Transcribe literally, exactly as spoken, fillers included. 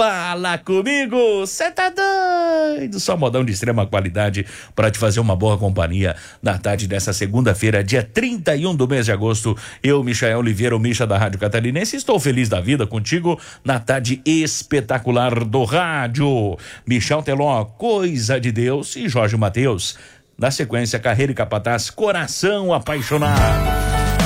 Fala comigo, cê tá doido? Só modão de extrema qualidade para te fazer uma boa companhia na tarde dessa segunda-feira, dia trinta e um do mês de agosto. Eu, Michael Oliveira, o Micha da Rádio Catarinense, estou feliz da vida contigo na tarde espetacular do rádio. Michel Teló, Coisa de Deus, e Jorge Mateus. Na sequência, Carreira e Capataz, Coração Apaixonado.